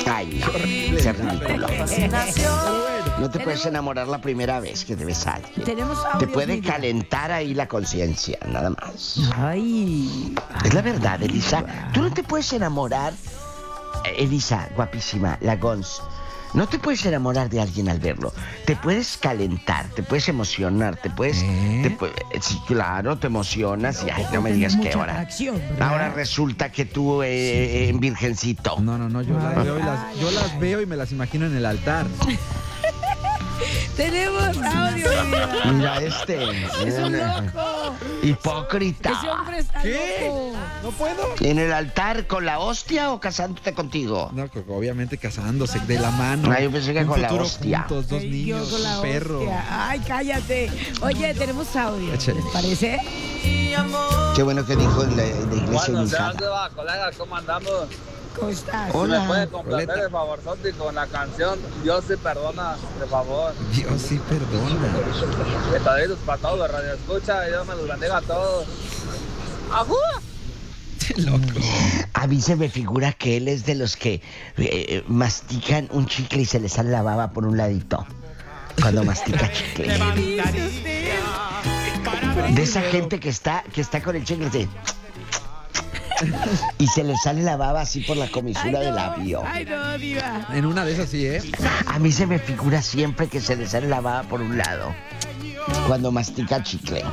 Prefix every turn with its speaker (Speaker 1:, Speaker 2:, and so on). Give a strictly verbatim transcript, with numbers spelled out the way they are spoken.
Speaker 1: Ay,
Speaker 2: horrible.
Speaker 1: qué ridículo. No te
Speaker 3: Tenemos-
Speaker 1: puedes enamorar la primera vez que te ves a alguien.
Speaker 3: Tenemos
Speaker 1: Te
Speaker 3: audios,
Speaker 1: puede
Speaker 3: Miriam.
Speaker 1: calentar ahí la conciencia, nada más.
Speaker 3: Ay.
Speaker 1: Es la verdad, Elisa. Tú no te puedes enamorar. Eh, Elisa, guapísima, la Gons. No te puedes enamorar de alguien al verlo. Te puedes calentar, te puedes emocionar, te puedes...
Speaker 2: ¿Eh?
Speaker 1: te pu- sí, claro, te emocionas y ay, no me
Speaker 3: Tener
Speaker 1: digas qué
Speaker 3: mucha
Speaker 1: hora.
Speaker 3: atracción, ¿verdad?
Speaker 1: Ahora resulta que tú, eh, eh, virgencito.
Speaker 2: No, no, no, yo las
Speaker 3: Ay,
Speaker 2: veo y las,
Speaker 3: ay,
Speaker 2: yo
Speaker 3: ay.
Speaker 2: las veo y me las imagino en el altar.
Speaker 3: Tenemos audio, Miriam.
Speaker 1: Mira este.
Speaker 3: Es un
Speaker 1: mira,
Speaker 3: loco.
Speaker 1: hipócrita.
Speaker 3: Ese hombre está loco.
Speaker 2: ¿No puedo?
Speaker 1: ¿En el altar con la hostia o casándote contigo?
Speaker 2: No, co- obviamente casándose de la mano.
Speaker 1: Ah, yo pensé que
Speaker 2: Un
Speaker 1: con la
Speaker 2: futuro
Speaker 1: hostia.
Speaker 2: juntos, dos
Speaker 3: Ay,
Speaker 2: niños,
Speaker 3: yo con la
Speaker 2: un perro.
Speaker 3: hostia. Ay, cállate. Oye, tenemos audio.
Speaker 2: Échale.
Speaker 3: ¿Les parece?
Speaker 1: Qué bueno que dijo en la, en la iglesia
Speaker 4: Bueno, sean
Speaker 1: ubicada.
Speaker 4: va, colega, ¿cómo andamos?
Speaker 3: ¿Cómo estás?
Speaker 1: Hola.
Speaker 4: ¿Me puede complacer
Speaker 2: Coleta.
Speaker 4: el favor, Santi, con la canción Dios sí perdona, de favor?
Speaker 2: Dios sí perdona.
Speaker 4: Estaditos para todos, de Radio Escucha, y Dios me los bendiga a todos. ¡Ajú!
Speaker 2: Loco.
Speaker 1: A mí se me figura que él es de los que eh, mastican un chicle y se le sale la baba por un ladito. Cuando mastica chicle. De esa gente que está, que está con el chicle así, y se le sale la baba así por la
Speaker 3: Ay,
Speaker 1: comisura del
Speaker 3: no.
Speaker 1: labio.
Speaker 3: Ay, no, diva.
Speaker 2: En una de esas sí, ¿eh?
Speaker 1: A mí se me figura siempre que se le sale la baba por un lado. Cuando mastica chicle.